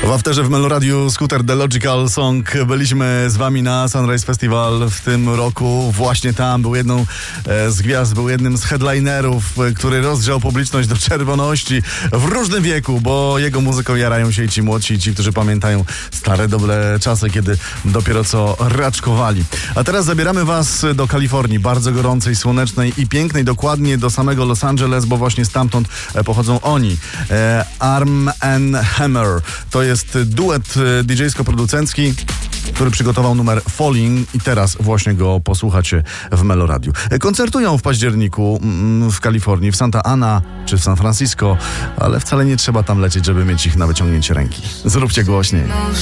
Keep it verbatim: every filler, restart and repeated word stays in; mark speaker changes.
Speaker 1: W afterze w Meloradiu Scooter The Logical Song. Byliśmy z wami na Sunrise Festival w tym roku. Właśnie tam był jedną z gwiazd, był jednym z headlinerów, który rozgrzał publiczność do czerwoności w różnym wieku, bo jego muzyką jarają się i ci młodsi, i ci, którzy pamiętają stare, dobre czasy, kiedy dopiero co raczkowali. A teraz zabieramy was do Kalifornii, bardzo gorącej, słonecznej i pięknej, dokładnie do samego Los Angeles, bo właśnie stamtąd pochodzą oni. Arm and Hammer. To jest duet didżejsko-producencki, który przygotował numer Falling i teraz właśnie go posłuchacie w Meloradiu. Koncertują w październiku w Kalifornii, w Santa Ana czy w San Francisco, ale wcale nie trzeba tam lecieć, żeby mieć ich na wyciągnięcie ręki. Zróbcie głośniej.